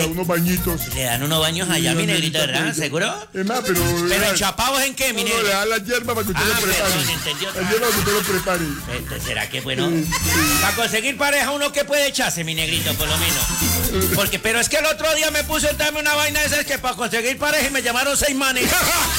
unos bañitos. Le dan unos baños allá, mi negrito, ¿verdad? ¿Seguro? Es más, pero... ¿Pero enchapados en qué, mi No, negro? le dan la hierba para que usted lo prepare. Perdón, entendió. La hierba para que usted lo prepare. ¿Será que bueno? Para conseguir pareja uno que puede echarse, mi negrito, por lo menos. Pero es que el otro día me puse a darme una vaina de esas que para conseguir pareja y me llamaron 6 manes.